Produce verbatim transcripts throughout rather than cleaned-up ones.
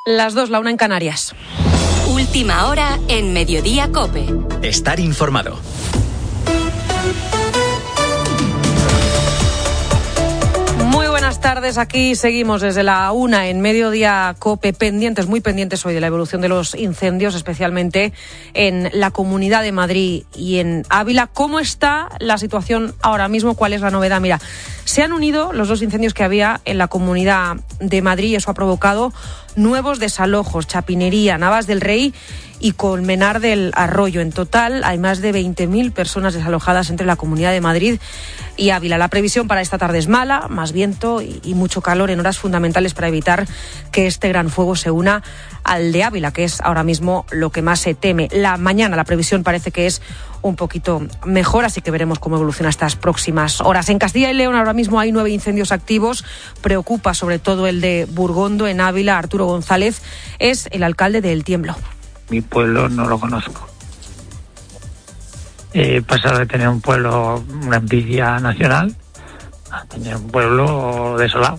Las dos, la una en Canarias. Última hora en Mediodía COPE. Estar informado. Muy buenas tardes, aquí seguimos desde la una en Mediodía COPE, pendientes, muy pendientes hoy de la evolución de los incendios, especialmente en la Comunidad de Madrid y en Ávila. ¿Cómo está la situación ahora mismo? ¿Cuál es la novedad? Mira, se han unido los dos incendios que había en la Comunidad de Madrid y eso ha provocado nuevos desalojos, Chapinería, Navas del Rey y Colmenar del Arroyo. En total hay más de veinte mil personas desalojadas entre la Comunidad de Madrid y Ávila. La previsión para esta tarde es mala, más viento y, y mucho calor en horas fundamentales para evitar que este gran fuego se una al de Ávila, que es ahora mismo lo que más se teme. La mañana la previsión parece que es un poquito mejor, así que veremos cómo evoluciona estas próximas horas. En Castilla y León ahora mismo hay nueve incendios activos. Preocupa sobre todo el de Burgondo, en Ávila. Arturo González es el alcalde de El Tiemblo. Mi pueblo no lo conozco. He pasado de tener un pueblo, una envidia nacional, a tener un pueblo desolado.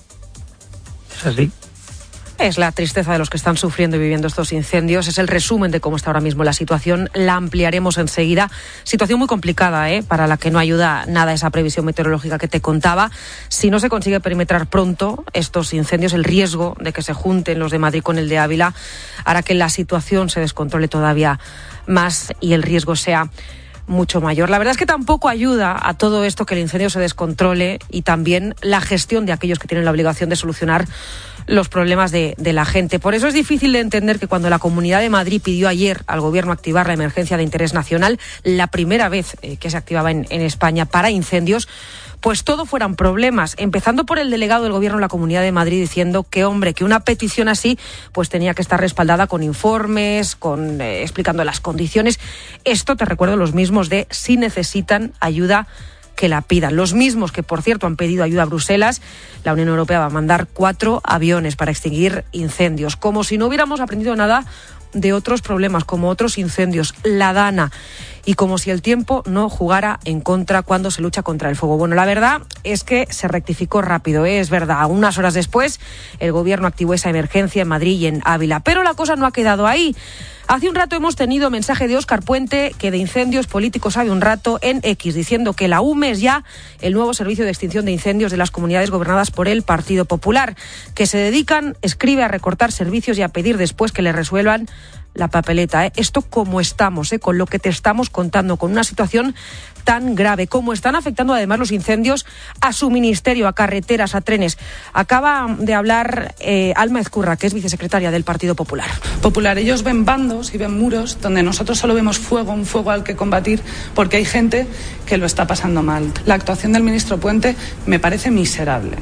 Es así. Es la tristeza de los que están sufriendo y viviendo estos incendios. Es el resumen de cómo está ahora mismo la situación. La ampliaremos enseguida. Situación muy complicada, ¿eh? Para la que no ayuda nada esa previsión meteorológica que te contaba. Si no se consigue perimetrar pronto estos incendios, el riesgo de que se junten los de Madrid con el de Ávila hará que la situación se descontrole todavía más y el riesgo sea mucho mayor. La verdad es que tampoco ayuda a todo esto que el incendio se descontrole y también la gestión de aquellos que tienen la obligación de solucionar los problemas de, de la gente. Por eso es difícil de entender que cuando la Comunidad de Madrid pidió ayer al Gobierno activar la emergencia de interés nacional, la primera vez eh, que se activaba en, en España para incendios, pues todo fueran problemas, empezando por el delegado del Gobierno en la Comunidad de Madrid diciendo que, hombre, que una petición así pues tenía que estar respaldada con informes, con eh, explicando las condiciones. Esto, te recuerdo, los mismos de si necesitan ayuda que la pidan. Los mismos que, por cierto, han pedido ayuda a Bruselas. La Unión Europea va a mandar cuatro aviones para extinguir incendios. Como si no hubiéramos aprendido nada de otros problemas, como otros incendios, la Dana, y como si el tiempo no jugara en contra cuando se lucha contra el fuego. Bueno, la verdad es que se rectificó rápido, ¿eh? Es verdad. Unas horas después, el Gobierno activó esa emergencia en Madrid y en Ávila. Pero la cosa no ha quedado ahí. Hace un rato hemos tenido mensaje de Óscar Puente, que de incendios políticos sabe un rato, en X, diciendo que la U M E es ya el nuevo servicio de extinción de incendios de las comunidades gobernadas por el Partido Popular, que se dedican, escribe, a recortar servicios y a pedir después que le resuelvan la papeleta, ¿eh? Esto como estamos, ¿eh? Con lo que te estamos contando, con una situación tan grave, como están afectando además los incendios a su ministerio, a carreteras, a trenes. Acaba de hablar eh, Alma Ezcurra, que es vicesecretaria del Partido Popular. Popular, ellos ven bandos y ven muros donde nosotros solo vemos fuego, un fuego al que combatir, porque hay gente que lo está pasando mal. La actuación del ministro Puente me parece miserable.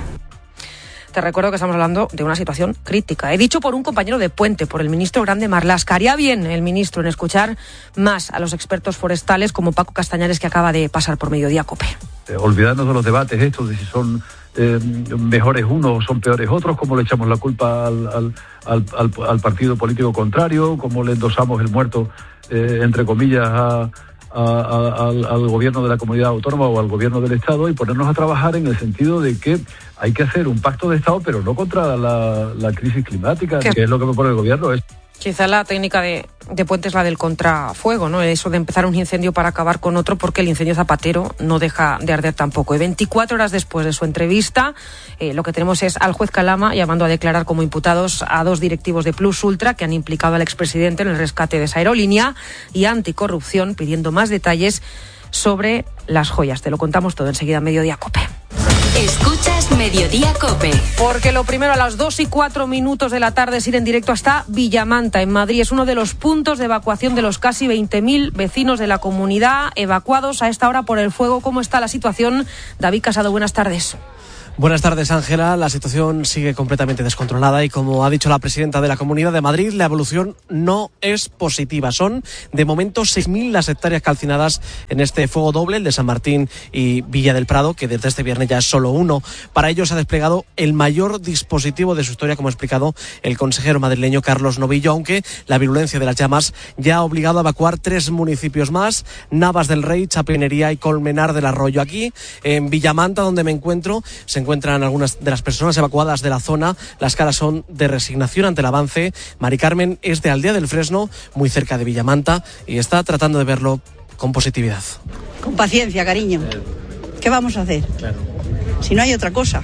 Te recuerdo que estamos hablando de una situación crítica. He dicho por un compañero de Puente, por el ministro Grande Marlaska. Haría bien el ministro en escuchar más a los expertos forestales como Paco Castañares, que acaba de pasar por Mediodía COPE. Eh, olvidarnos de los debates estos, de si son eh, mejores unos o son peores otros, cómo le echamos la culpa al, al, al, al, al partido político contrario, cómo le endosamos el muerto, eh, entre comillas, a... A, a, al, al gobierno de la comunidad autónoma o al gobierno del Estado, y ponernos a trabajar en el sentido de que hay que hacer un pacto de Estado, pero no contra la, la crisis climática, ¿Qué? que es lo que propone el gobierno. Es Quizá la técnica de, de Puente es la del contrafuego, ¿no? Eso de empezar un incendio para acabar con otro, porque el incendio zapatero no deja de arder tampoco. Y veinticuatro horas después de su entrevista, eh, lo que tenemos es al juez Calama llamando a declarar como imputados a dos directivos de Plus Ultra que han implicado al expresidente en el rescate de esa aerolínea, y Anticorrupción pidiendo más detalles sobre las joyas. Te lo contamos todo enseguida en Mediodía COPE. Escuchas Mediodía COPE. Porque lo primero, a las dos y cuatro minutos de la tarde es ir en directo hasta Villamanta, en Madrid. Es uno de los puntos de evacuación de los casi veinte mil vecinos de la comunidad evacuados a esta hora por el fuego. ¿Cómo está la situación? David Casado, buenas tardes. Buenas tardes, Ángela. La situación sigue completamente descontrolada y, como ha dicho la presidenta de la Comunidad de Madrid, la evolución no es positiva. Son, de momento, seis mil las hectáreas calcinadas en este fuego doble, el de San Martín y Villa del Prado, que desde este viernes ya es solo uno. Para ello se ha desplegado el mayor dispositivo de su historia, como ha explicado el consejero madrileño Carlos Novillo, aunque la virulencia de las llamas ya ha obligado a evacuar tres municipios más: Navas del Rey, Chapinería y Colmenar del Arroyo. Aquí, en Villamanta, donde me encuentro, se encuentran algunas de las personas evacuadas de la zona. Las caras son de resignación ante el avance. Mari Carmen es de Aldea del Fresno, muy cerca de Villamanta, y está tratando de verlo con positividad. Con paciencia, cariño. ¿Qué vamos a hacer? Claro. Si no hay otra cosa.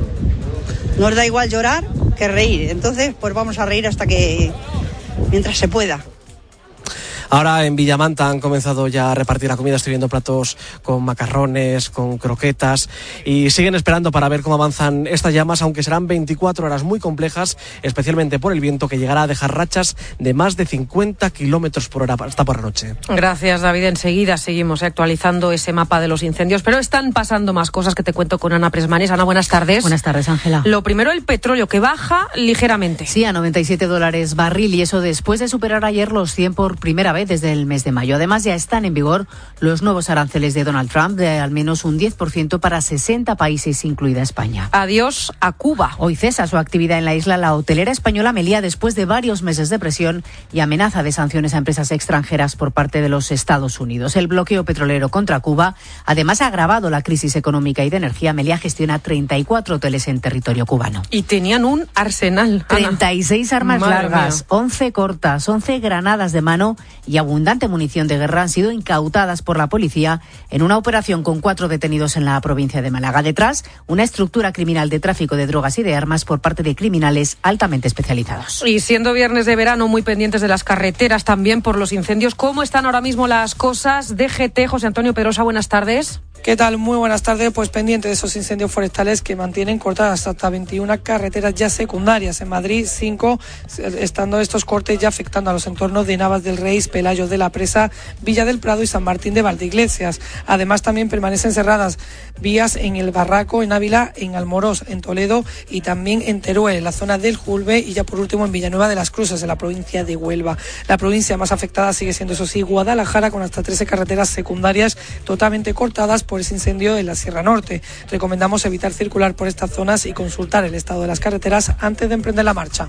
Nos da igual llorar que reír. Entonces, pues vamos a reír hasta que... mientras se pueda. Ahora en Villamanta han comenzado ya a repartir la comida. Estoy viendo platos con macarrones, con croquetas, y siguen esperando para ver cómo avanzan estas llamas, aunque serán veinticuatro horas muy complejas, especialmente por el viento que llegará a dejar rachas de más de cincuenta kilómetros por hora hasta por la noche. Gracias, David. Enseguida seguimos actualizando ese mapa de los incendios, pero están pasando más cosas que te cuento con Ana Presmanes. Ana, buenas tardes. Buenas tardes, Ángela. Lo primero, el petróleo, que baja ligeramente. Sí, a noventa y siete dólares barril, y eso después de superar ayer los cien por primera vez desde el mes de mayo. Además, ya están en vigor los nuevos aranceles de Donald Trump de al menos un diez por ciento para sesenta países, incluida España. Adiós a Cuba. Hoy cesa su actividad en la isla la hotelera española Meliá después de varios meses de presión y amenaza de sanciones a empresas extranjeras por parte de los Estados Unidos. El bloqueo petrolero contra Cuba además ha agravado la crisis económica y de energía. Meliá gestiona treinta y cuatro hoteles en territorio cubano. Y tenían un arsenal. Ana. treinta y seis armas Madre largas, mía. once cortas, once granadas de mano y abundante munición de guerra han sido incautadas por la policía en una operación con cuatro detenidos en la provincia de Málaga. Detrás, una estructura criminal de tráfico de drogas y de armas por parte de criminales altamente especializados. Y siendo viernes de verano, muy pendientes de las carreteras también por los incendios. ¿Cómo están ahora mismo las cosas? D G T, José Antonio Pedrosa, buenas tardes. ¿Qué tal? Muy buenas tardes. Pues pendiente de esos incendios forestales que mantienen cortadas hasta veintiuna carreteras ya secundarias. En Madrid, cinco, estando estos cortes ya afectando a los entornos de Navas del Rey, Pelayo de la Presa, Villa del Prado y San Martín de Valdeiglesias. Además, también permanecen cerradas vías en El Barraco, en Ávila, en Almorós, en Toledo y también en Teruel, en la zona del Julbe, y ya por último en Villanueva de las Cruces, en la provincia de Huelva. La provincia más afectada sigue siendo, eso sí, Guadalajara, con hasta trece carreteras secundarias totalmente cortadas por ese incendio en la Sierra Norte. Recomendamos evitar circular por estas zonas y consultar el estado de las carreteras antes de emprender la marcha.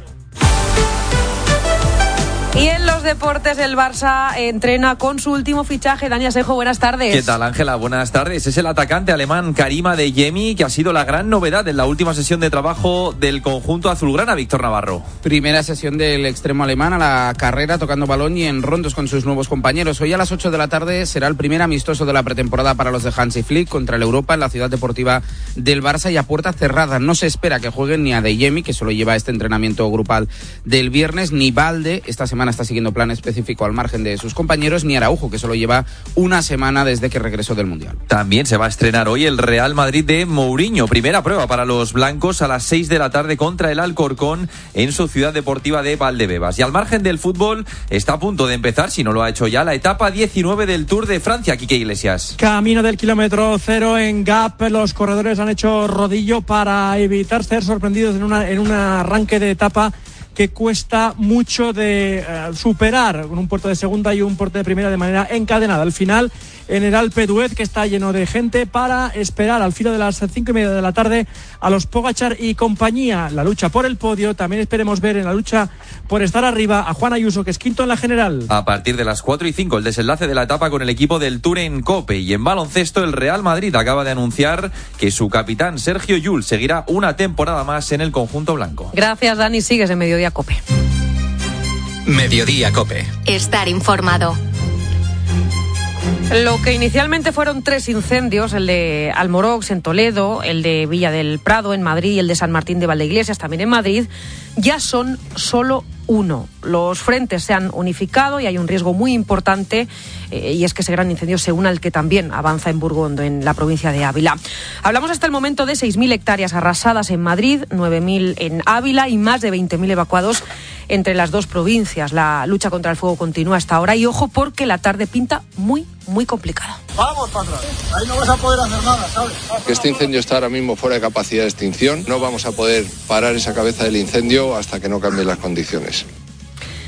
Y en los deportes, el Barça entrena con su último fichaje. Dani Asenjo, buenas tardes. ¿Qué tal, Ángela? Buenas tardes. Es el atacante alemán Karim Adeyemi, que ha sido la gran novedad en la última sesión de trabajo del conjunto azulgrana. Víctor Navarro. Primera sesión del extremo alemán a la carrera, tocando balón y en rondos con sus nuevos compañeros. Hoy a las ocho de la tarde será el primer amistoso de la pretemporada para los de Hansi Flick contra el Europa en la ciudad deportiva del Barça, y a puerta cerrada. No se espera que jueguen ni Adeyemi, que solo lleva este entrenamiento grupal del viernes, ni Balde, esta semana está siguiendo plan específico al margen de sus compañeros, ni Araujo, que solo lleva una semana desde que regresó del Mundial. También se va a estrenar hoy el Real Madrid de Mourinho. Primera prueba para los blancos a las seis de la tarde contra el Alcorcón en su ciudad deportiva de Valdebebas. Y al margen del fútbol, está a punto de empezar, si no lo ha hecho ya, la etapa diecinueve del Tour de Francia. Quique Iglesias. Camino del kilómetro cero en Gap. Los corredores han hecho rodillo para evitar ser sorprendidos en, una, en un arranque de etapa que cuesta mucho de uh, superar, con un puerto de segunda y un puerto de primera de manera encadenada. Al final, en el Alpe d'Huez, que está lleno de gente, para esperar al filo de las cinco y media de la tarde a los Pogačar y compañía. La lucha por el podio. También esperemos ver en la lucha por estar arriba a Juan Ayuso, que es quinto en la general. A partir de las cuatro y cinco, el desenlace de la etapa con el equipo del Tour en COPE. Y en baloncesto, el Real Madrid acaba de anunciar que su capitán Sergio Llull seguirá una temporada más en el conjunto blanco. Gracias, Dani. Sigues en Mediodía COPE. Mediodía COPE. Estar informado. Lo que inicialmente fueron tres incendios, el de Almorox en Toledo, el de Villa del Prado en Madrid y el de San Martín de Valdeiglesias también en Madrid, ya son solo uno. Los frentes se han unificado y hay un riesgo muy importante, eh, y es que ese gran incendio se una al que también avanza en Burgondo, en la provincia de Ávila. Hablamos hasta el momento de seis mil hectáreas arrasadas en Madrid, nueve mil en Ávila y más de veinte mil evacuados entre las dos provincias. La lucha contra el fuego continúa hasta ahora y ojo porque la tarde pinta muy, muy complicada. Vamos para atrás, ahí no vas a poder hacer nada, ¿sabes? Este incendio está ahora mismo fuera de capacidad de extinción. No vamos a poder parar esa cabeza del incendio hasta que no cambien las condiciones.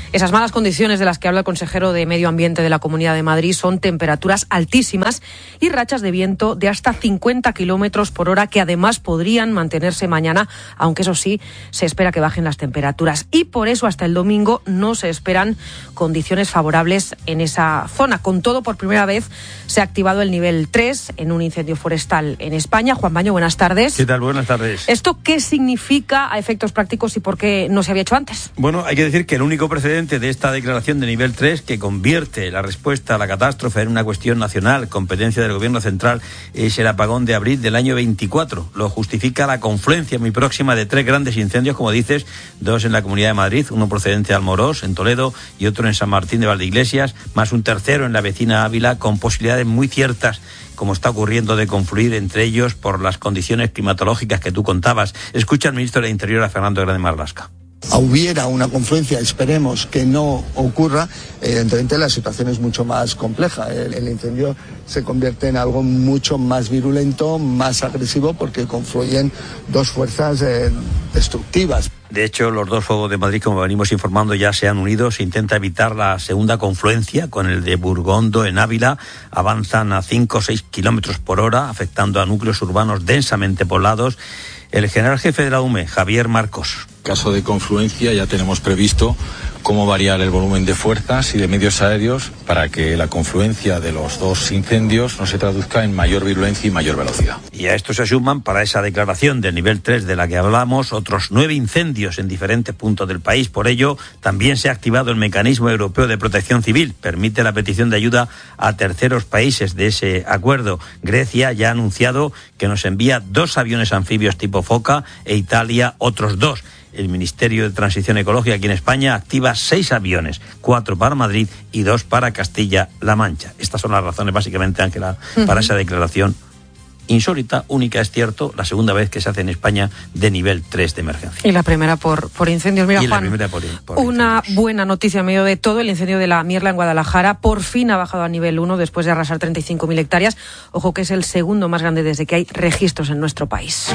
Esas malas condiciones de las que habla el consejero de Medio Ambiente de la Comunidad de Madrid son temperaturas altísimas y rachas de viento de hasta cincuenta kilómetros por hora que además podrían mantenerse mañana, aunque eso sí, se espera que bajen las temperaturas. Y por eso hasta el domingo no se esperan condiciones favorables en esa zona. Con todo, por primera vez se ha activado el nivel tres en un incendio forestal en España. Juan Baño, buenas tardes. ¿Qué tal? Buenas tardes. ¿Esto qué significa a efectos prácticos y por qué no se había hecho antes? Bueno, hay que decir que el único precedente de esta declaración de nivel tres que convierte la respuesta a la catástrofe en una cuestión nacional, competencia del Gobierno central, es el apagón de abril del año veinticuatro. Lo justifica la confluencia muy próxima de tres grandes incendios, como dices, dos en la Comunidad de Madrid, uno procedente de Almorós, en Toledo, y otro en San Martín de Valdeiglesias, más un tercero en la vecina Ávila, con posibilidades muy ciertas, como está ocurriendo, de confluir entre ellos por las condiciones climatológicas que tú contabas. Escucha al ministro de Interior, a Fernando Grande Marlaska. Hubiera una confluencia, esperemos que no ocurra, evidentemente la situación es mucho más compleja. El, el incendio se convierte en algo mucho más virulento, más agresivo, porque confluyen dos fuerzas eh, destructivas. De hecho, los dos fuegos de Madrid, como venimos informando, ya se han unido. Se intenta evitar la segunda confluencia con el de Burgondo en Ávila. Avanzan a cinco o seis kilómetros por hora, afectando a núcleos urbanos densamente poblados. El general jefe de la U M E, Javier Marcos. En caso de confluencia ya tenemos previsto cómo variar el volumen de fuerzas y de medios aéreos para que la confluencia de los dos incendios no se traduzca en mayor virulencia y mayor velocidad. Y a esto se suman, para esa declaración de nivel tres de la que hablamos, otros nueve incendios en diferentes puntos del país. Por ello, también se ha activado el Mecanismo Europeo de Protección Civil. Permite la petición de ayuda a terceros países de ese acuerdo. Grecia ya ha anunciado que nos envía dos aviones anfibios tipo Foca e Italia otros dos. El Ministerio de Transición Ecológica aquí en España activa seis aviones, cuatro para Madrid y dos para Castilla-La Mancha. Estas son las razones, básicamente, Ángela, uh-huh. para esa declaración insólita, única, es cierto, la segunda vez que se hace en España de nivel tres de emergencia. Y la primera por, por incendios. Mira, y Juan, la primera por, por una incendios. Buena noticia en medio de todo. El incendio de la Mierla en Guadalajara por fin ha bajado a nivel uno después de arrasar treinta y cinco mil hectáreas. Ojo, que es el segundo más grande desde que hay registros en nuestro país.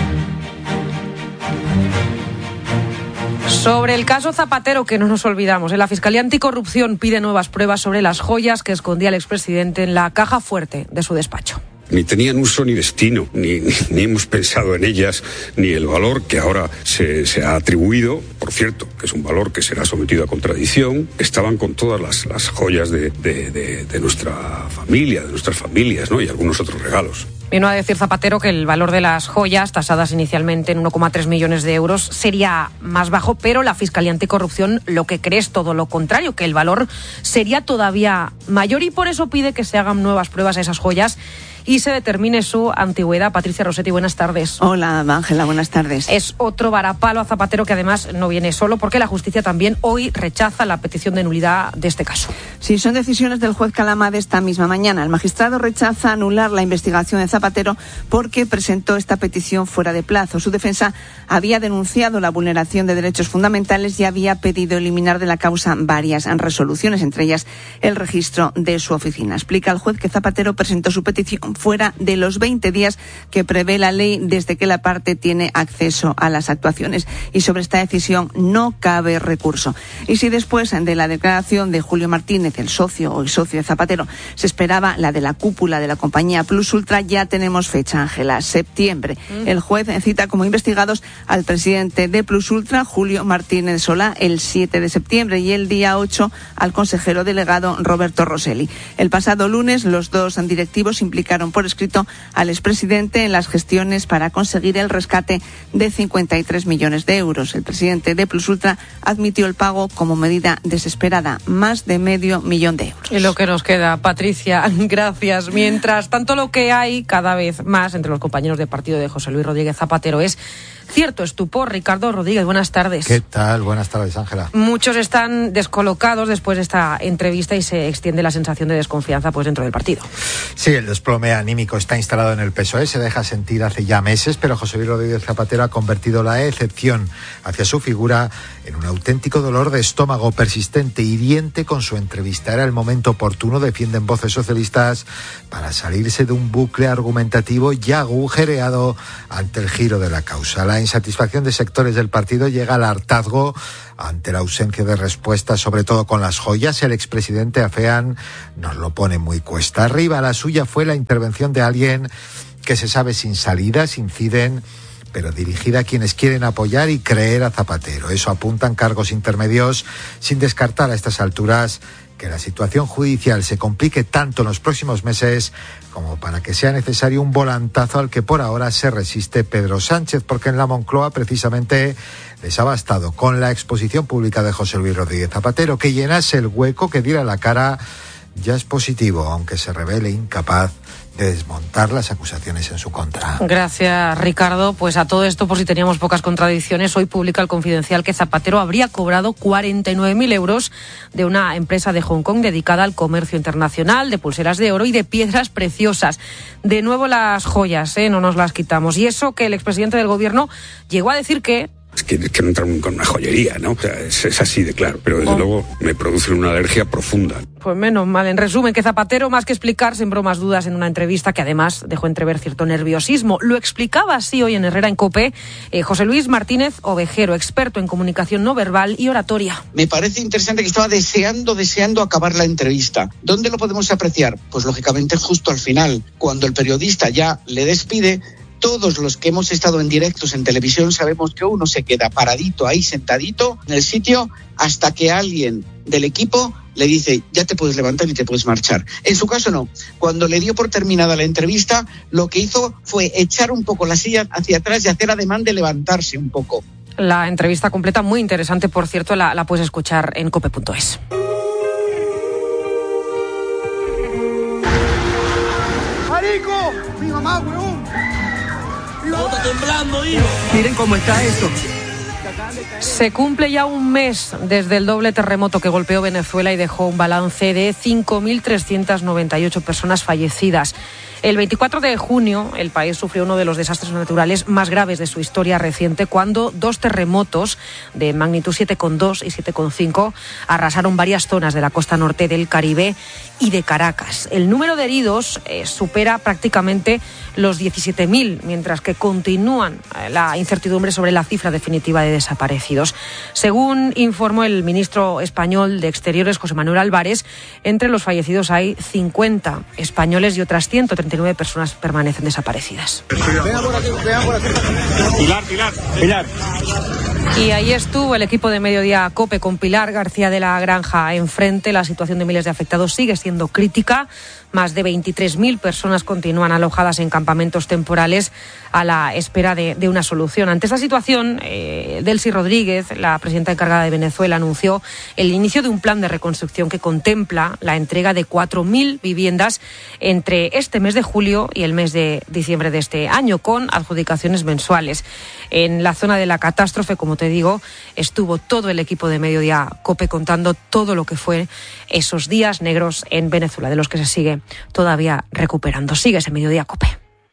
Sobre el caso Zapatero, que no nos olvidamos, la Fiscalía Anticorrupción pide nuevas pruebas sobre las joyas que escondía el expresidente en la caja fuerte de su despacho. Ni tenían uso ni destino, ni, ni, ni hemos pensado en ellas, ni el valor que ahora se, se ha atribuido, por cierto, que es un valor que será sometido a contradicción. Estaban con todas las, las joyas de, de, de, de nuestra familia, de nuestras familias, ¿no? Y algunos otros regalos. Vino a decir Zapatero que el valor de las joyas, tasadas inicialmente en uno coma tres millones de euros, sería más bajo, pero la Fiscalía Anticorrupción lo que cree es todo lo contrario, que el valor sería todavía mayor, y por eso pide que se hagan nuevas pruebas a esas joyas y se determine su antigüedad. Patricia Rossetti, buenas tardes. Hola, Ángela, buenas tardes. Es otro varapalo a Zapatero, que además no viene solo, porque la justicia también hoy rechaza la petición de nulidad de este caso. Sí, son decisiones del juez Calama de esta misma mañana. El magistrado rechaza anular la investigación de Zapatero porque presentó esta petición fuera de plazo. Su defensa había denunciado la vulneración de derechos fundamentales y había pedido eliminar de la causa varias resoluciones, entre ellas el registro de su oficina. Explica el juez que Zapatero presentó su petición fuera de los veinte días que prevé la ley desde que la parte tiene acceso a las actuaciones, y sobre esta decisión no cabe recurso. Y si después de la declaración de Julio Martínez, el socio o el socio de Zapatero, se esperaba la de la cúpula de la compañía Plus Ultra, ya tenemos fecha, Ángela, septiembre. Mm. El juez cita como investigados al presidente de Plus Ultra, Julio Martínez Solá, el siete de septiembre, y el día ocho al consejero delegado Roberto Rosselli. El pasado lunes los dos directivos implicaron por escrito al expresidente en las gestiones para conseguir el rescate de cincuenta y tres millones de euros. El presidente de Plus Ultra admitió el pago como medida desesperada, más de medio millón de euros. Y lo que nos queda, Patricia, gracias. Mientras tanto, lo que hay cada vez más entre los compañeros de partido de José Luis Rodríguez Zapatero es cierto estupor. Ricardo Rodríguez, buenas tardes. ¿Qué tal? Buenas tardes, Ángela. Muchos están descolocados después de esta entrevista y se extiende la sensación de desconfianza pues dentro del partido. Sí, el desplome anímico está instalado en el P S O E, se deja sentir hace ya meses, pero José Luis Rodríguez Zapatero ha convertido la excepción hacia su figura en un auténtico dolor de estómago persistente, hiriente con su entrevista. Era el momento oportuno, defienden voces socialistas, para salirse de un bucle argumentativo ya agujereado ante el giro de la causa. La la insatisfacción de sectores del partido llega al hartazgo ante la ausencia de respuestas, sobre todo con las joyas. El expresidente afean nos lo pone muy cuesta arriba. La suya fue la intervención de alguien que se sabe sin salidas, inciden, pero dirigida a quienes quieren apoyar y creer a Zapatero. Eso apuntan cargos intermedios, sin descartar a estas alturas que la situación judicial se complique tanto en los próximos meses como para que sea necesario un volantazo al que por ahora se resiste Pedro Sánchez, porque en la Moncloa precisamente les ha bastado con la exposición pública de José Luis Rodríguez Zapatero, que llenase el hueco, que diera la cara. Ya es positivo, aunque se revele incapaz de desmontar las acusaciones en su contra. Gracias, Ricardo. Pues a todo esto, por si teníamos pocas contradicciones, hoy publica el Confidencial que Zapatero habría cobrado cuarenta y nueve mil euros de una empresa de Hong Kong dedicada al comercio internacional de pulseras de oro y de piedras preciosas. De nuevo las joyas, ¿eh? No nos las quitamos. Y eso que el expresidente del Gobierno llegó a decir que Es que, que no entran con una joyería, ¿no? O sea, es, es así de claro, pero desde oh. luego me producen una alergia profunda. Pues menos mal. En resumen, que Zapatero, más que explicar, sembró más dudas en una entrevista que además dejó entrever cierto nerviosismo. Lo explicaba así hoy en Herrera en COPE eh, José Luis Martínez Ovejero, experto en comunicación no verbal y oratoria. Me parece interesante que estaba deseando, deseando acabar la entrevista. ¿Dónde lo podemos apreciar? Pues lógicamente justo al final, cuando el periodista ya le despide. Todos los que hemos estado en directos en televisión sabemos que uno se queda paradito ahí, sentadito en el sitio, hasta que alguien del equipo le dice, ya te puedes levantar y te puedes marchar. En su caso no. Cuando le dio por terminada la entrevista, lo que hizo fue echar un poco la silla hacia atrás y hacer ademán de levantarse un poco. La entrevista completa, muy interesante, por cierto, la, la puedes escuchar en cope punto es. ¡Marico! ¡Mi mamá, weón! ¡No, está temblando, hijo! Miren cómo está esto. Se cumple ya un mes desde el doble terremoto que golpeó Venezuela y dejó un balance de cinco mil trescientas noventa y ocho personas fallecidas. El veinticuatro de junio, el país sufrió uno de los desastres naturales más graves de su historia reciente, cuando dos terremotos de magnitud siete coma dos y siete coma cinco arrasaron varias zonas de la costa norte del Caribe y de Caracas. El número de heridos eh, supera prácticamente los diecisiete mil, mientras que continúan eh, la incertidumbre sobre la cifra definitiva de desaparecidos. Según informó el ministro español de Exteriores, José Manuel Álvarez, entre los fallecidos hay cincuenta españoles y otras ciento treinta y nueve personas permanecen desaparecidas. Pilar, Pilar, Pilar. Y ahí estuvo el equipo de Mediodía COPE con Pilar García de la Granja enfrente. La situación de miles de afectados sigue siendo crítica. Más de veintitrés mil personas continúan alojadas en campamentos temporales a la espera de, de una solución. Ante esta situación, eh, Delcy Rodríguez, la presidenta encargada de Venezuela, anunció el inicio de un plan de reconstrucción que contempla la entrega de cuatro mil viviendas entre este mes de julio y el mes de diciembre de este año, con adjudicaciones mensuales. En la zona de la catástrofe, como te digo, estuvo todo el equipo de Mediodía COPE contando todo lo que fue esos días negros en Venezuela, de los que se sigue todavía recuperando. Sigues en Mediodía COPE.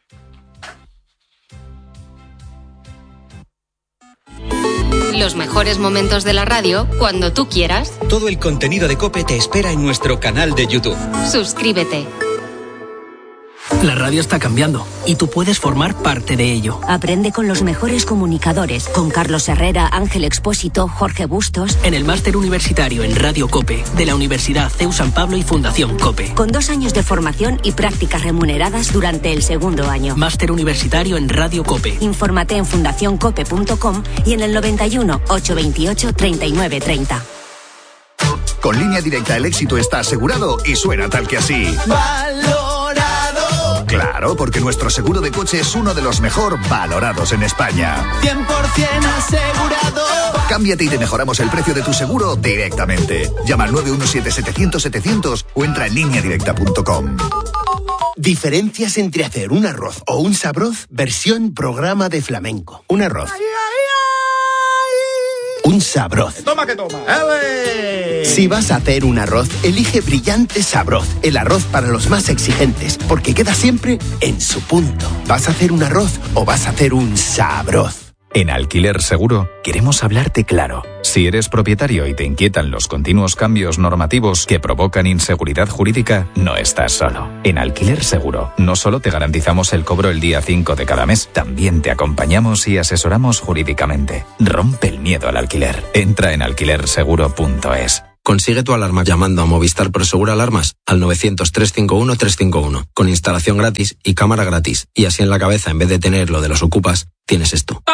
Los mejores momentos de la radio cuando tú quieras. Todo el contenido de COPE te espera en nuestro canal de YouTube. Suscríbete. La radio está cambiando y tú puedes formar parte de ello. Aprende con los mejores comunicadores, con Carlos Herrera, Ángel Expósito, Jorge Bustos. En el máster universitario en Radio COPE de la Universidad C E U San Pablo y Fundación COPE. Con dos años de formación y prácticas remuneradas durante el segundo año. Máster universitario en Radio COPE. Infórmate en fundación cope punto com y en el noventa y uno, ochocientos veintiocho, treinta y nueve treinta. Con Línea Directa el éxito está asegurado y suena tal que así. ¡Valorado! Claro, porque nuestro seguro de coche es uno de los mejor valorados en España. cien por ciento asegurado. Cámbiate y te mejoramos el precio de tu seguro directamente. Llama al nueve uno siete, setecientos, setecientos o entra en línea directa punto com. Diferencias entre hacer un arroz o un sabroz versión programa de flamenco. Un arroz. Ay, ay, ay. Un sabroz. Toma que toma. ¡Ele! Si vas a hacer un arroz, elige Brillante Sabroz, el arroz para los más exigentes, porque queda siempre en su punto. ¿Vas a hacer un arroz o vas a hacer un sabroz? En Alquiler Seguro queremos hablarte claro. Si eres propietario y te inquietan los continuos cambios normativos que provocan inseguridad jurídica, no estás solo. En Alquiler Seguro no solo te garantizamos el cobro el día cinco de cada mes, también te acompañamos y asesoramos jurídicamente. Rompe el miedo al alquiler. Entra en alquiler seguro punto es. Consigue tu alarma llamando a Movistar Prosegur Alarmas al novecientos, trescientos cincuenta y uno, trescientos cincuenta y uno, con instalación gratis y cámara gratis. Y así en la cabeza, en vez de tener lo de los ocupas, tienes esto.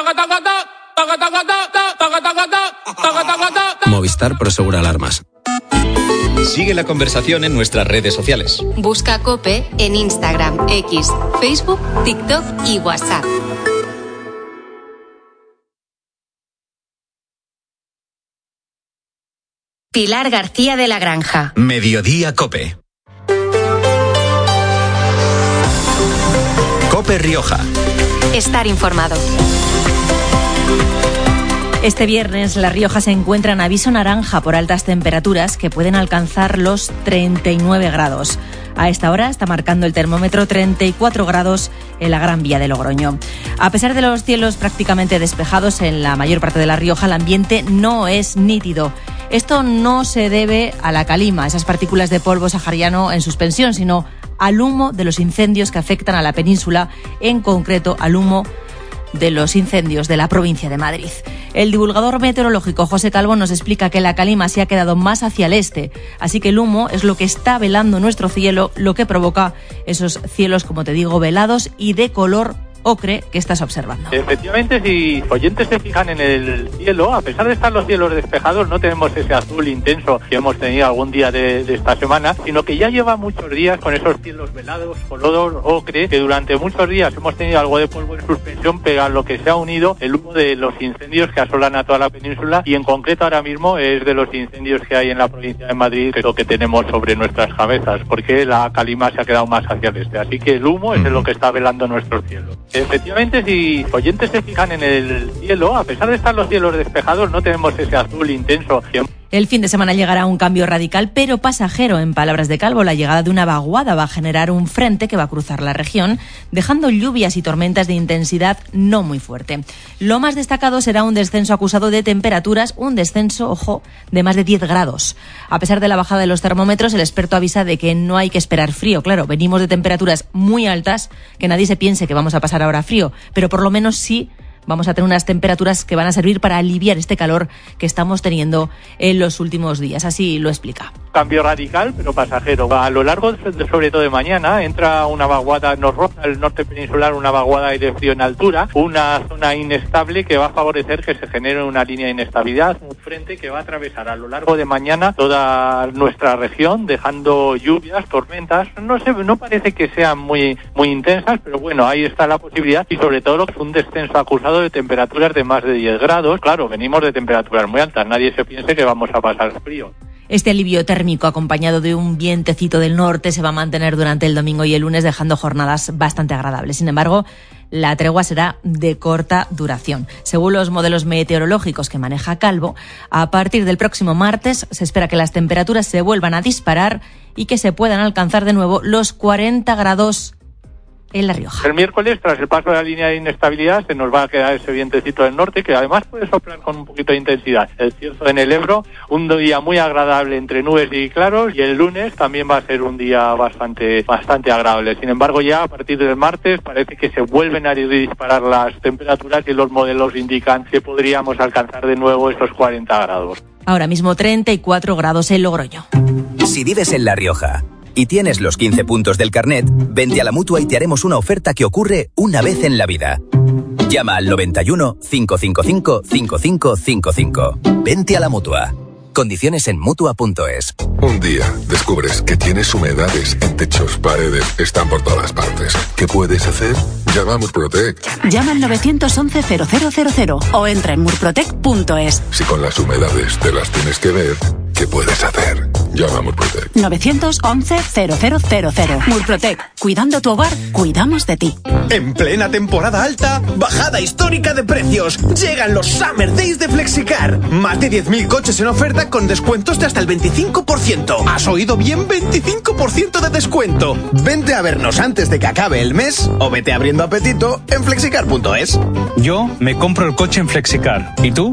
Movistar Prosegur Alarmas. Sigue la conversación en nuestras redes sociales. Busca COPE en Instagram, X, Facebook, TikTok y WhatsApp. Pilar García de la Granja. Mediodía COPE. COPE Rioja. Estar informado. Este viernes La Rioja se encuentra en aviso naranja por altas temperaturas que pueden alcanzar los treinta y nueve grados. A esta hora está marcando el termómetro treinta y cuatro grados en la Gran Vía de Logroño. A pesar de los cielos prácticamente despejados en la mayor parte de La Rioja, el ambiente no es nítido. Esto no se debe a la calima, esas partículas de polvo sahariano en suspensión, sino al humo de los incendios que afectan a la península, en concreto al humo de los incendios de la provincia de Madrid. El divulgador meteorológico José Calvo nos explica que la calima se ha quedado más hacia el este, así que el humo es lo que está velando nuestro cielo, lo que provoca esos cielos, como te digo, velados y de color ocre que estás observando. Efectivamente, si oyentes se fijan en el cielo, a pesar de estar los cielos despejados, no tenemos ese azul intenso que hemos tenido algún día de, de esta semana, sino que ya lleva muchos días con esos cielos velados, color ocre, que durante muchos días hemos tenido algo de polvo en suspensión, pero a lo que se ha unido el humo de los incendios que asolan a toda la península, y en concreto ahora mismo es de los incendios que hay en la provincia de Madrid, que es lo que tenemos sobre nuestras cabezas, porque la calima se ha quedado más hacia el este, así que el humo es lo que está velando nuestro cielo. Efectivamente, si oyentes se fijan en el cielo, a pesar de estar los cielos despejados, no tenemos ese azul intenso que... El fin de semana llegará un cambio radical, pero pasajero. En palabras de Calvo, la llegada de una vaguada va a generar un frente que va a cruzar la región, dejando lluvias y tormentas de intensidad no muy fuerte. Lo más destacado será un descenso acusado de temperaturas, un descenso, ojo, de más de diez grados. A pesar de la bajada de los termómetros, el experto avisa de que no hay que esperar frío. Claro, venimos de temperaturas muy altas, que nadie se piense que vamos a pasar ahora frío, pero por lo menos sí vamos a tener unas temperaturas que van a servir para aliviar este calor que estamos teniendo en los últimos días. Así lo explica. Cambio radical, pero pasajero. A lo largo, de, sobre todo de mañana, entra una vaguada, nos roza el norte peninsular, una vaguada de frío en altura, una zona inestable que va a favorecer que se genere una línea de inestabilidad, un frente que va a atravesar a lo largo de mañana toda nuestra región, dejando lluvias, tormentas. No sé, no parece que sean muy, muy intensas, pero bueno, ahí está la posibilidad, y sobre todo un descenso acusado de temperaturas de más de diez grados. Claro, venimos de temperaturas muy altas, nadie se piense que vamos a pasar frío. Este alivio térmico acompañado de un vientecito del norte se va a mantener durante el domingo y el lunes, dejando jornadas bastante agradables. Sin embargo, la tregua será de corta duración. Según los modelos meteorológicos que maneja Calvo, a partir del próximo martes se espera que las temperaturas se vuelvan a disparar y que se puedan alcanzar de nuevo los cuarenta grados en La Rioja. El miércoles, tras el paso de la línea de inestabilidad, se nos va a quedar ese vientecito del norte, que además puede soplar con un poquito de intensidad. El cierzo en el Ebro, un día muy agradable entre nubes y claros, y el lunes también va a ser un día bastante bastante agradable. Sin embargo, ya a partir del martes parece que se vuelven a disparar las temperaturas y los modelos indican que podríamos alcanzar de nuevo esos cuarenta grados. Ahora mismo treinta y cuatro grados en Logroño. Si vives en La Rioja y tienes los quince puntos del carnet, vente a la Mutua y te haremos una oferta que ocurre una vez en la vida. Llama al noventa y uno, cinco cinco cinco, cinco cinco cinco cinco. Vente a la Mutua. Condiciones en Mutua punto es. Un día descubres que tienes humedades en techos, paredes, están por todas partes. ¿Qué puedes hacer? Llama a Murprotec. Llama al nueve once cero cero cero cero o entra en murprotec punto es. Si con las humedades te las tienes que ver, ¿qué puedes hacer? Llama a Murprotec. novecientos once cero cero cero cero. Murprotec. Cuidando tu hogar, cuidamos de ti. En plena temporada alta, bajada histórica de precios. Llegan los Summer Days de Flexicar. Más de diez mil coches en oferta con descuentos de hasta el veinticinco por ciento. ¿Has oído bien? veinticinco por ciento de descuento. Vente a vernos antes de que acabe el mes o vete abriendo apetito en flexicar punto es. Yo me compro el coche en Flexicar. ¿Y tú?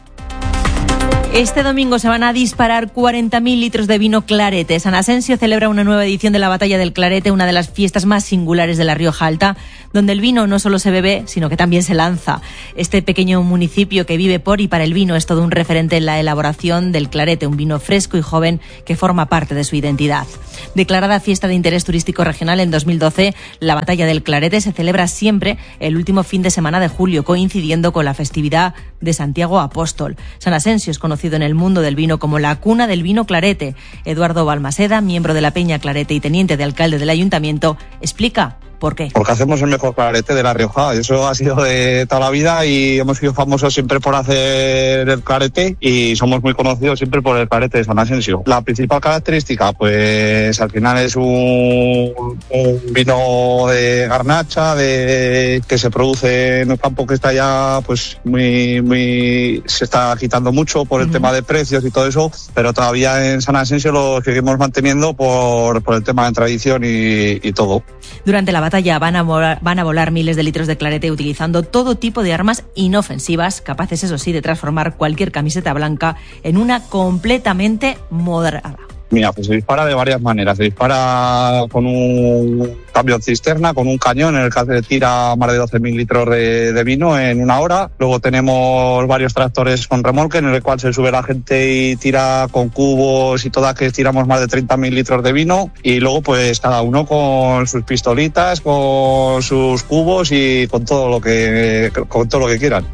Este domingo se van a disparar cuarenta mil litros de vino Clarete. San Asensio celebra una nueva edición de la Batalla del Clarete, una de las fiestas más singulares de la Rioja Alta, donde el vino no solo se bebe, sino que también se lanza. Este pequeño municipio que vive por y para el vino es todo un referente en la elaboración del Clarete, un vino fresco y joven que forma parte de su identidad. Declarada fiesta de interés turístico regional en dos mil doce, la Batalla del Clarete se celebra siempre el último fin de semana de julio, coincidiendo con la festividad de Santiago Apóstol. San Asensio es conocido en el mundo del vino como la cuna del vino Clarete. Eduardo Balmaseda, miembro de la Peña Clarete y teniente de alcalde del ayuntamiento, explica ¿por qué? Porque hacemos el mejor clarete de La Rioja. Eso ha sido de toda la vida y hemos sido famosos siempre por hacer el clarete y somos muy conocidos siempre por el clarete de San Asensio. La principal característica, pues al final es un, un vino de garnacha de, que se produce en un campo que está ya pues muy, muy se está quitando mucho por el uh-huh. tema de precios y todo eso, pero todavía en San Asensio lo seguimos manteniendo por, por el tema de tradición y, y todo. Durante la batalla van a, volar, van a volar miles de litros de clarete utilizando todo tipo de armas inofensivas, capaces, eso sí, de transformar cualquier camiseta blanca en una completamente moderada. Mira, pues se dispara de varias maneras. Se dispara con un cambio cisterna, con un cañón en el que se tira más de doce mil litros de, de vino en una hora. Luego tenemos varios tractores con remolque en el cual se sube la gente y tira con cubos y todas que tiramos más de treinta mil litros de vino. Y luego pues cada uno con sus pistolitas, con sus cubos y con todo lo que, con todo lo que quieran.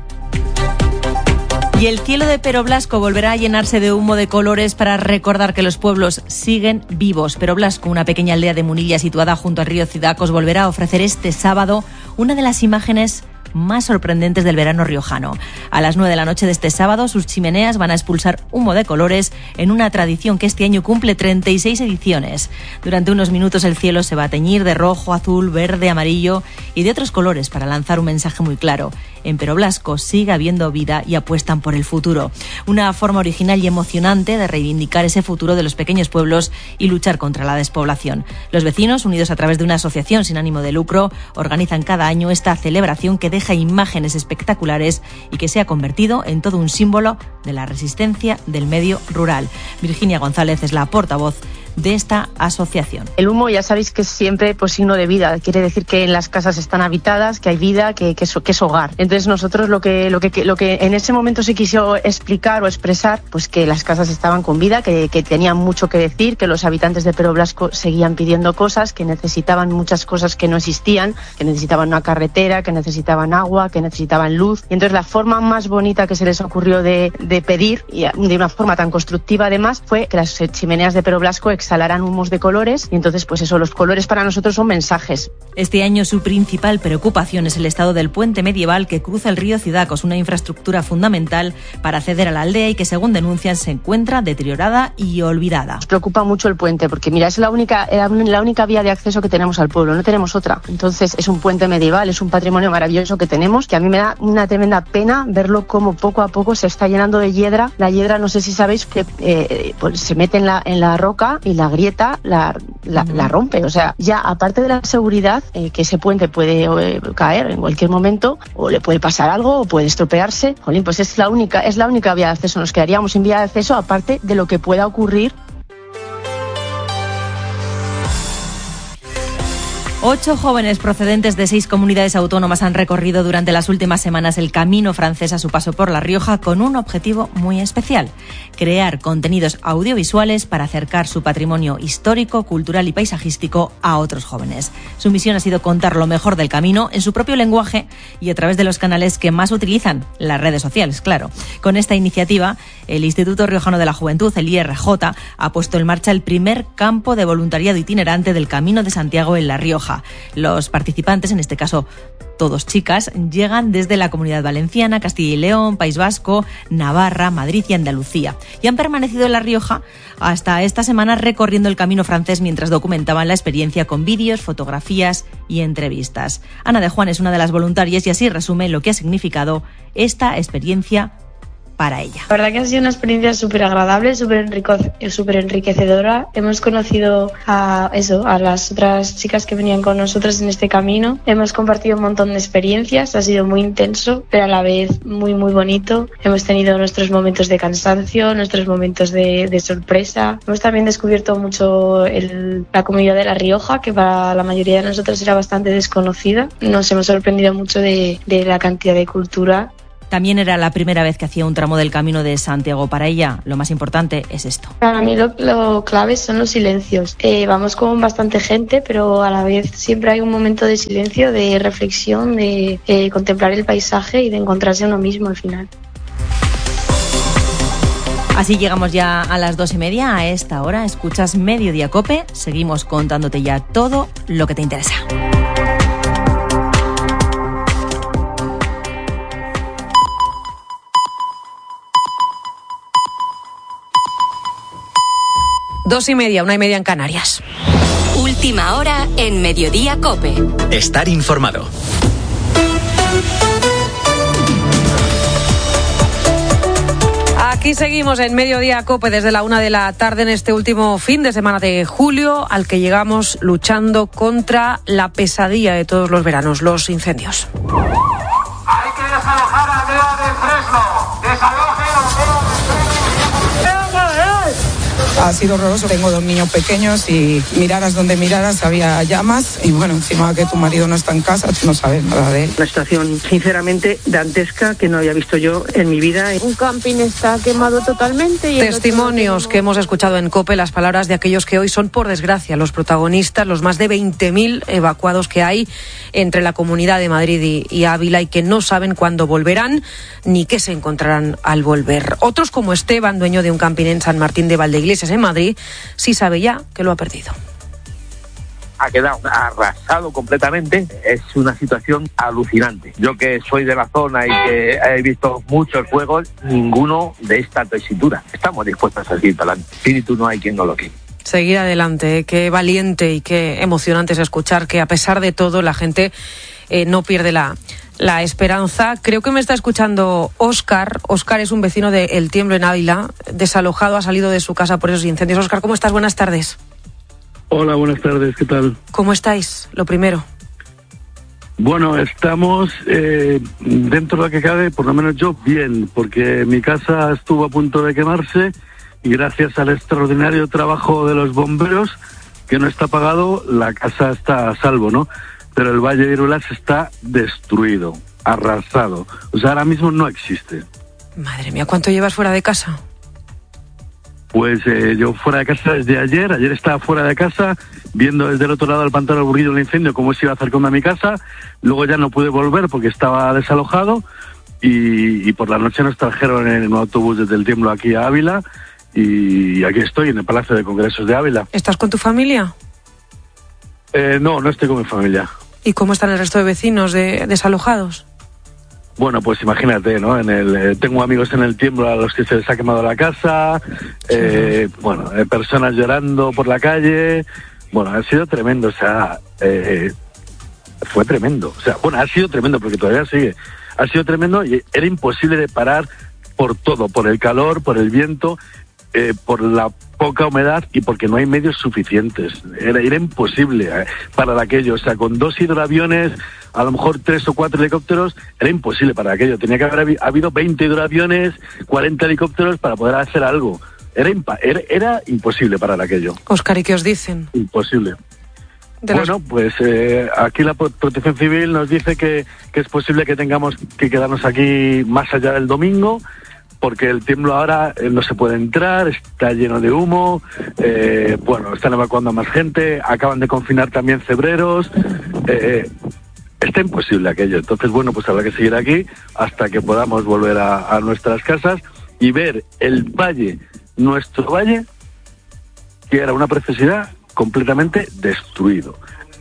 Y el cielo de Peroblasco volverá a llenarse de humo de colores para recordar que los pueblos siguen vivos. Peroblasco, una pequeña aldea de Munilla situada junto al río Cidacos, volverá a ofrecer este sábado una de las imágenes más sorprendentes del verano riojano. A las nueve de la noche de este sábado, sus chimeneas van a expulsar humo de colores en una tradición que este año cumple treinta y seis ediciones. Durante unos minutos el cielo se va a teñir de rojo, azul, verde, amarillo y de otros colores para lanzar un mensaje muy claro. En Peroblasco sigue habiendo vida y apuestan por el futuro. Una forma original y emocionante de reivindicar ese futuro de los pequeños pueblos y luchar contra la despoblación. Los vecinos, unidos a través de una asociación sin ánimo de lucro, organizan cada año esta celebración que deja imágenes espectaculares y que se ha convertido en todo un símbolo de la resistencia del medio rural. Virginia González es la portavoz de esta asociación. El humo ya sabéis que es siempre pues, signo de vida, quiere decir que en las casas están habitadas, que hay vida, que, que, es, que es hogar. Entonces nosotros lo que, lo, que, lo que en ese momento se quiso explicar o expresar, pues que las casas estaban con vida, que, que tenían mucho que decir, que los habitantes de Peroblasco seguían pidiendo cosas, que necesitaban muchas cosas que no existían, que necesitaban una carretera, que necesitaban agua, que necesitaban luz. Y entonces la forma más bonita que se les ocurrió de, de pedir, y de una forma tan constructiva además, fue que las chimeneas de Peroblasco exhalarán humos de colores y entonces pues eso, los colores para nosotros son mensajes. Este año su principal preocupación es el estado del puente medieval que cruza el río Cidacos, una infraestructura fundamental para acceder a la aldea y que según denuncian se encuentra deteriorada y olvidada. Nos preocupa mucho el puente porque mira, es la única, la única vía de acceso que tenemos al pueblo, no tenemos otra. Entonces es un puente medieval, es un patrimonio maravilloso que tenemos, que a mí me da una tremenda pena verlo como poco a poco se está llenando de hiedra. La hiedra, no sé si sabéis, que eh, pues se mete en la, en la roca y la grieta la, la, uh-huh. la rompe. O sea, ya aparte de la seguridad, eh, que ese puente puede eh, caer en cualquier momento, o le puede pasar algo, o puede estropearse. Jolín, pues es la única, es la única vía de acceso. Nos quedaríamos sin vía de acceso, aparte de lo que pueda ocurrir. Ocho jóvenes procedentes de seis comunidades autónomas han recorrido durante las últimas semanas el camino francés a su paso por La Rioja con un objetivo muy especial: crear contenidos audiovisuales para acercar su patrimonio histórico, cultural y paisajístico a otros jóvenes. Su misión ha sido contar lo mejor del camino en su propio lenguaje y a través de los canales que más utilizan, las redes sociales, claro. Con esta iniciativa, el Instituto Riojano de la Juventud, el I R J, ha puesto en marcha el primer campo de voluntariado itinerante del Camino de Santiago en La Rioja. Rioja. Los participantes, en este caso todos chicas, llegan desde la Comunidad Valenciana, Castilla y León, País Vasco, Navarra, Madrid y Andalucía. Y han permanecido en La Rioja hasta esta semana recorriendo el camino francés mientras documentaban la experiencia con vídeos, fotografías y entrevistas. Ana de Juan es una de las voluntarias y así resume lo que ha significado esta experiencia para ella. La verdad que ha sido una experiencia súper agradable, súper súper enriquecedora. Hemos conocido a eso, a las otras chicas que venían con nosotros en este camino. Hemos compartido un montón de experiencias, ha sido muy intenso, pero a la vez muy muy bonito. Hemos tenido nuestros momentos de cansancio, nuestros momentos de, de sorpresa. Hemos también descubierto mucho el, la comunidad de La Rioja, que para la mayoría de nosotros era bastante desconocida. Nos hemos sorprendido mucho de, de la cantidad de cultura. También era la primera vez que hacía un tramo del Camino de Santiago. Para ella, lo más importante es esto. Para mí lo, lo clave son los silencios. Eh, vamos con bastante gente, pero a la vez siempre hay un momento de silencio, de reflexión, de eh, contemplar el paisaje y de encontrarse a uno mismo al final. Así llegamos ya a las dos y media. A esta hora escuchas Mediodía Cope. Seguimos contándote ya todo lo que te interesa. Dos y media, una y media en Canarias. Última hora en Mediodía Cope. Estar informado. Aquí seguimos en Mediodía Cope desde la una de la tarde en este último fin de semana de julio, al que llegamos luchando contra la pesadilla de todos los veranos, los incendios. Hay que desalojar a Aldea de Fresno. Desaloje a Aldea de Ha sido horroroso. Tengo dos niños pequeños y miraras donde miraras había llamas y bueno, encima que tu marido no está en casa, tú no sabes nada de él. Una situación sinceramente dantesca que no había visto yo en mi vida. Un camping está quemado totalmente. Y Testimonios que hemos escuchado en COPE, las palabras de aquellos que hoy son, por desgracia, los protagonistas, los más de veinte mil evacuados que hay entre la Comunidad de Madrid y, y Ávila y que no saben cuándo volverán ni qué se encontrarán al volver. Otros, como Esteban, dueño de un camping en San Martín de Valdeiglesias, en Madrid, sí sabe ya que lo ha perdido. Ha quedado arrasado completamente. Es una situación alucinante. Yo que soy de la zona y que he visto muchos fuegos, ninguno de esta tesitura. Estamos dispuestos a seguir adelante. Espíritu no hay quien no lo quiera. Seguir adelante, ¿eh? Qué valiente y qué emocionante es escuchar que a pesar de todo la gente eh, no pierde la, la esperanza. Creo que me está escuchando Óscar. Óscar es un vecino de El Tiemblo en Ávila, desalojado, ha salido de su casa por esos incendios. Óscar, ¿cómo estás? Buenas tardes. Hola, buenas tardes, ¿qué tal? ¿Cómo estáis? Lo primero. Bueno, estamos eh, dentro de lo que cabe, por lo menos yo, bien, porque mi casa estuvo a punto de quemarse y gracias al extraordinario trabajo de los bomberos, que no está apagado, la casa está a salvo, ¿no? Pero el Valle de Iruelas está destruido, arrasado. O sea, ahora mismo no existe. Madre mía, ¿cuánto llevas fuera de casa? Pues eh, yo fuera de casa desde ayer, ayer estaba fuera de casa, viendo desde el otro lado del pantano del Burguillo el incendio, cómo se iba acercando a mi casa, luego ya no pude volver porque estaba desalojado y, y por la noche nos trajeron en un autobús desde El Tiemblo aquí a Ávila y aquí estoy, en el Palacio de Congresos de Ávila. ¿Estás con tu familia? Eh, no, no estoy con mi familia. ¿Y cómo están el resto de vecinos de, desalojados? Bueno, pues imagínate, ¿no? En el, eh, tengo amigos en El Tiemblo a los que se les ha quemado la casa, eh, sí. bueno, eh, personas llorando por la calle. Bueno, ha sido tremendo, o sea, eh, fue tremendo. O sea, bueno, ha sido tremendo porque todavía sigue. Ha sido tremendo y era imposible de parar por todo, por el calor, por el viento, eh, por la poca humedad y porque no hay medios suficientes. Era, era imposible eh, parar aquello. O sea, con dos hidroaviones, a lo mejor tres o cuatro helicópteros, era imposible para aquello. Tenía que haber habido veinte hidroaviones, cuarenta helicópteros para poder hacer algo. Era, impa- era, era imposible parar aquello. Óscar, ¿y qué os dicen? Imposible. De bueno, los... pues eh, aquí la Protección Civil nos dice que, que es posible que tengamos que quedarnos aquí más allá del domingo, porque El Tiemblo ahora eh, no se puede entrar, está lleno de humo, eh, bueno, están evacuando a más gente, acaban de confinar también cebreros, eh, está imposible aquello. Entonces, bueno, pues habrá que seguir aquí hasta que podamos volver a, a nuestras casas y ver el valle, nuestro valle, que era una preciosidad, completamente destruido.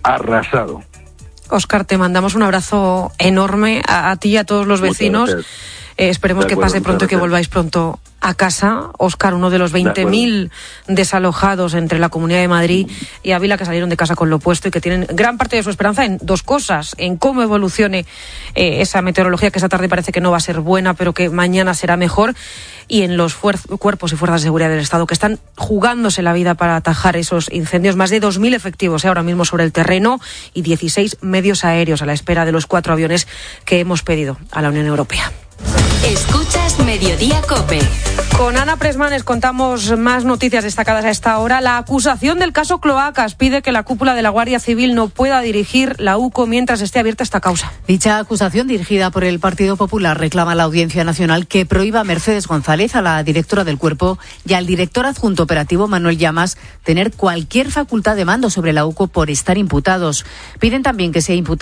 arrasado. Óscar, te mandamos un abrazo enorme a, a ti y a todos los vecinos. Eh, esperemos que pase pronto y que volváis pronto a casa. Óscar, uno de los veinte mil desalojados entre la Comunidad de Madrid y Ávila, que salieron de casa con lo puesto y que tienen gran parte de su esperanza en dos cosas: en cómo evolucione eh, esa meteorología, que esta tarde parece que no va a ser buena, pero que mañana será mejor, y en los fuer- cuerpos y fuerzas de seguridad del Estado, que están jugándose la vida para atajar esos incendios. Más de dos mil efectivos eh, ahora mismo sobre el terreno y dieciséis medios aéreos a la espera de los cuatro aviones que hemos pedido a la Unión Europea. Escuchas Mediodía COPE. Con Ana Presmanes contamos más noticias destacadas a esta hora. La acusación del caso Cloacas pide que la cúpula de la Guardia Civil no pueda dirigir la U C O mientras esté abierta esta causa. Dicha acusación, dirigida por el Partido Popular, reclama a la Audiencia Nacional que prohíba a Mercedes González, a la directora del Cuerpo, y al director adjunto operativo Manuel Llamas tener cualquier facultad de mando sobre la U C O por estar imputados. Piden también que sea imputado